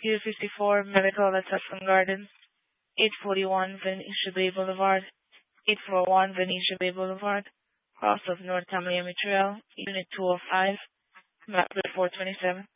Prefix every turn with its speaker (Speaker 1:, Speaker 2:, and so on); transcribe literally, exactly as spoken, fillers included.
Speaker 1: U fifty-four Medical at Tuscan Gardens, eight forty-one Venetia Bay Boulevard, eight forty-one Venetia Bay Boulevard, Cross of North Miami Trail, Unit two oh five, map four twenty-seven.